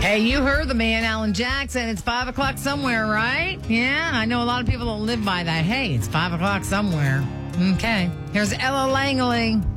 Hey, you heard the man, Alan Jackson. It's 5 o'clock somewhere, right? Yeah, I know a lot of people don't live by that. Hey, it's 5 o'clock somewhere. Okay, here's Ella Langley.